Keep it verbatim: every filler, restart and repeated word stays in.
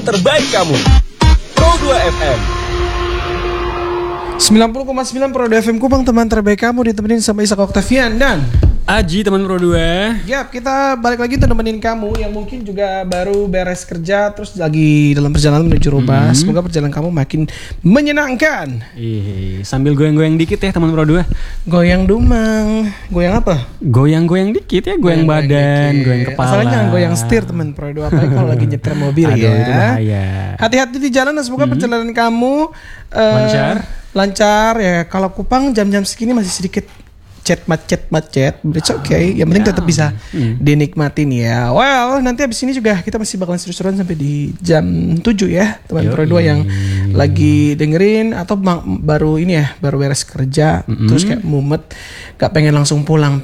terbaik kamu. Pro dua F M. sembilan puluh koma sembilan Pro dua F M Kupang, teman terbaik kamu, ditemenin sama Ishak Octavian dan Aji, teman Pro dua. Yap, kita balik lagi untuk nemenin kamu yang mungkin juga baru beres kerja terus lagi dalam perjalanan menuju rumah. Mm-hmm. Semoga perjalanan kamu makin menyenangkan. Ih, sambil goyang-goyang dikit ya teman Pro dua. Goyang dumang. Goyang apa? Goyang-goyang dikit ya, goyang, goyang badan, dikit. Goyang kepala. Asalnya jangan goyang setir teman Pro dua, apalagi kalau lagi nyetir mobil. Aduh, ya. Itu bahaya. Hati-hati di jalan, semoga mm-hmm. perjalanan kamu uh, lancar. Lancar ya. Kalau Kupang jam-jam segini masih sedikit macet macet macet, it's okay. Yang penting tetap bisa hmm. dinikmatin ya. Well, nanti abis ini juga kita masih bakalan seru-seruan sampai di jam tujuh ya, teman Pro dua yang lagi dengerin atau baru ini ya, baru beres kerja, mm-hmm. terus kayak mumet, gak pengen langsung pulang.